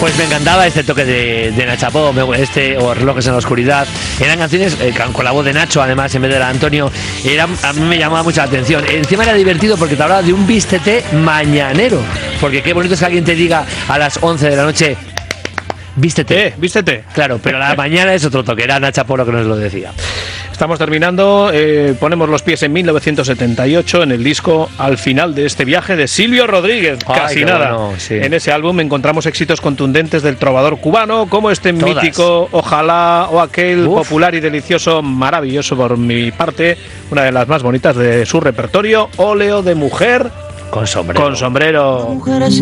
Pues me encantaba este toque de Nachapó, o Relojes en la Oscuridad. Eran canciones con la voz de Nacho, además, en vez de la de Antonio. A mí me llamaba mucho la atención. Encima era divertido porque te hablaba de un vístete mañanero. Porque qué bonito es que alguien te diga a las 11 de la noche: vístete. Vístete. Claro, pero la mañana es otro toque. Era Nachapó lo que nos lo decía. Estamos terminando, ponemos los pies en 1978 en el disco Al final de este viaje de Silvio Rodríguez. Casi nada. Bueno, sí. En ese álbum encontramos éxitos contundentes del trovador cubano, como este mítico Ojalá o aquel popular y delicioso, maravilloso por mi parte, una de las más bonitas de su repertorio, Óleo de mujer con sombrero. Con sombrero.